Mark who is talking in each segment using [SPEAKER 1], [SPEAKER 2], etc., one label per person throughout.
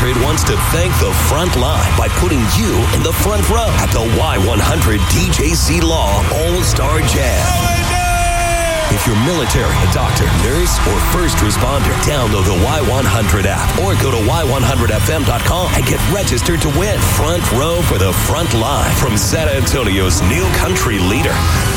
[SPEAKER 1] Y100 wants to thank the front line by putting you in the front row at the Y100 DJC Law All-Star Jam. If you're military, a doctor, nurse, or first responder, download the Y100 app or go to y100fm.com and get registered to win. Front row for the front line from San Antonio's new country leader,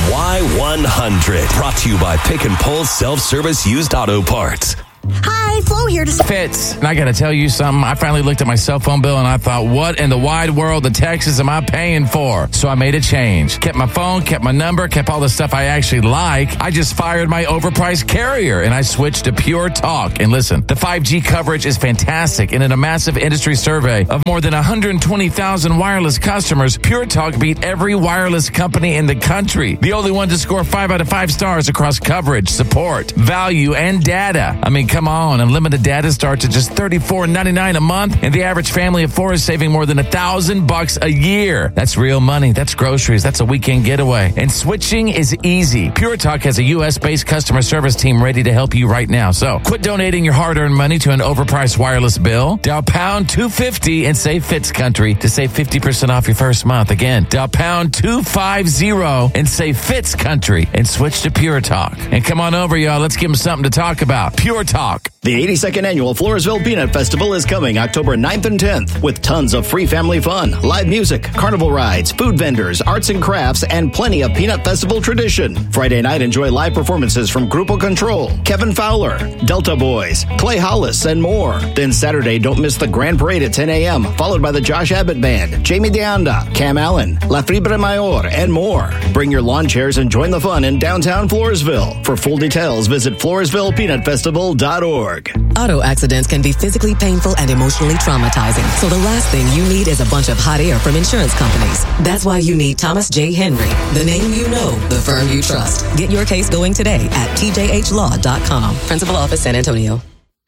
[SPEAKER 1] Y100. Brought to you by Pick and Pull Self-Service Used Auto Parts.
[SPEAKER 2] Hi, Flo here to...
[SPEAKER 3] Fitz, and I got to tell you something. I finally looked at my cell phone bill and I thought, what in the wide world of Texas am I paying for? So I made a change. Kept my phone, kept my number, kept all the stuff I actually like. I just fired my overpriced carrier and I switched to Pure Talk. And listen, the 5G coverage is fantastic. And in a massive industry survey of more than 120,000 wireless customers, Pure Talk beat every wireless company in the country. The only one to score 5 out of 5 stars across coverage, support, value, and data. I mean, come on. Unlimited data starts at just $34.99 a month, and the average family of 4 is saving more than $1,000 a year. That's real money. That's groceries. That's a weekend getaway. And switching is easy. Pure Talk has a U.S.-based customer service team ready to help you right now. So quit donating your hard-earned money to an overpriced wireless bill. Dial pound 250 and say Fitz Country to save 50% off your first month. Again, dial pound 250 and say Fitz Country and switch to Pure Talk. And come on over, y'all. Let's give them something to talk about. Pure Talk.
[SPEAKER 4] The 82nd Annual Floresville Peanut Festival is coming October 9th and 10th with tons of free family fun, live music, carnival rides, food vendors, arts and crafts, and plenty of Peanut Festival tradition. Friday night, enjoy live performances from Grupo Control, Kevin Fowler, Delta Boys, Clay Hollis, and more. Then Saturday, don't miss the Grand Parade at 10 a.m., followed by the Josh Abbott Band, Jamie DeAnda, Cam Allen, La Fibra Mayor, and more. Bring your lawn chairs and join the fun in downtown Floresville. For full details, visit FloresvillePeanutFestival.org.
[SPEAKER 5] Auto accidents can be physically painful and emotionally traumatizing, so the last thing you need is a bunch of hot air from insurance companies. That's why you need Thomas J. Henry, the name you know, the firm you trust. Get your case going today at tjhlaw.com. Principal Office, San Antonio.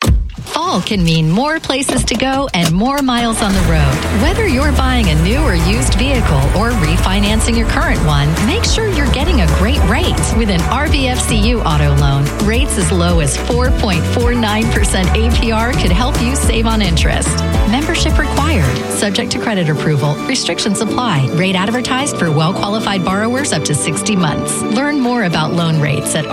[SPEAKER 6] Fall can mean more places to go and more miles on the road. Whether you're buying a new or used vehicle or refinancing your current one, make sure you're getting a great rate with an RBFCU auto loan. Rates as low as 4.49% APR could help you save on interest. Membership required. Subject to credit approval. Restrictions apply. Rate advertised for well-qualified borrowers up to 60 months. Learn more about loan rates at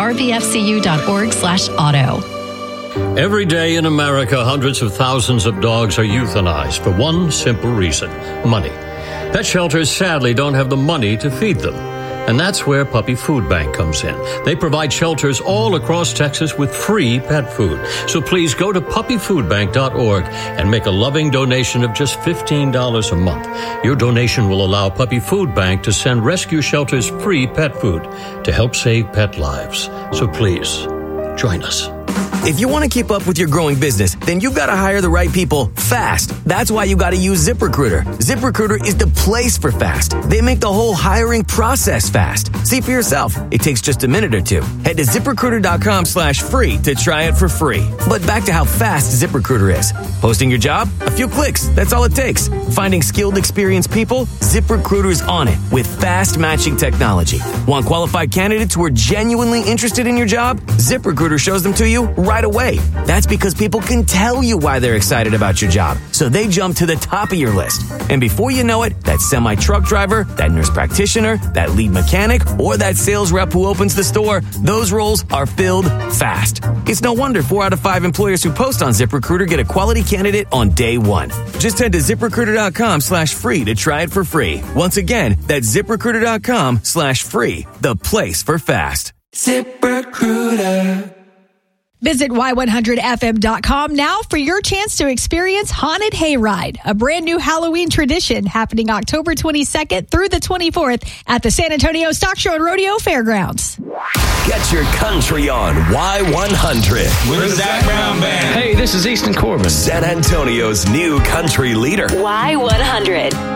[SPEAKER 6] rbfcu.org/auto.
[SPEAKER 7] Every day in America, hundreds of thousands of dogs are euthanized for one simple reason: money. Pet shelters sadly don't have the money to feed them. And that's where Puppy Food Bank comes in. They provide shelters all across Texas with free pet food. So please go to puppyfoodbank.org and make a loving donation of just $15 a month. Your donation will allow Puppy Food Bank to send rescue shelters free pet food to help save pet lives. So please, join us.
[SPEAKER 8] If you want to keep up with your growing business, then you've got to hire the right people fast. That's why you got to use ZipRecruiter. ZipRecruiter is the place for fast. They make the whole hiring process fast. See for yourself. It takes just a minute or two. Head to ZipRecruiter.com/free to try it for free. But back to how fast ZipRecruiter is. Posting your job? A few clicks. That's all it takes. Finding skilled, experienced people? ZipRecruiter's on it with fast matching technology. Want qualified candidates who are genuinely interested in your job? ZipRecruiter shows them to you right away. That's because people can tell you why they're excited about your job, so they jump to the top of your list. And before you know it, that semi-truck driver, that nurse practitioner, that lead mechanic, or that sales rep who opens the store, those roles are filled fast. It's no wonder 4 out of 5 employers who post on ZipRecruiter get a quality candidate on day one. Just head to ZipRecruiter.com/free to try it for free. Once again, that's ZipRecruiter.com/free, the place for fast. ZipRecruiter.
[SPEAKER 2] Visit Y100FM.com now for your chance to experience Haunted Hayride, a brand new Halloween tradition happening October 22nd through the 24th at the San Antonio Stock Show and Rodeo Fairgrounds.
[SPEAKER 1] Get your country on Y100.
[SPEAKER 9] With Zach Brown Band.
[SPEAKER 3] Hey, this is Easton Corbin.
[SPEAKER 1] San Antonio's new country leader.
[SPEAKER 10] Y100.